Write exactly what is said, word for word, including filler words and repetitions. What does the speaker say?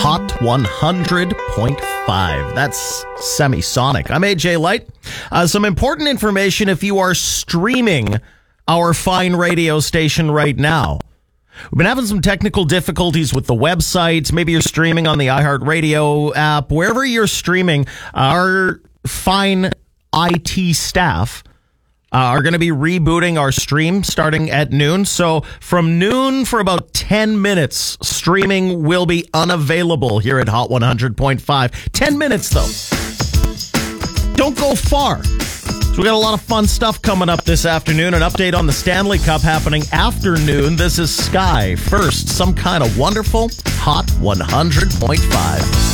Hot one hundred point five. That's Semisonic. I'm A J Light. Uh, some important information if you are streaming our fine radio station right now. We've been having some technical difficulties with the website. Maybe you're streaming on the iHeartRadio app. Wherever you're streaming, our fine I T staff Uh, are going to be rebooting our stream starting at noon. So from noon for about ten minutes, streaming will be unavailable here at Hot one hundred point five. ten minutes, though. Don't go far. So we got a lot of fun stuff coming up this afternoon. An update on the Stanley Cup happening after noon. This is Sky. First, some kind of wonderful Hot one hundred point five.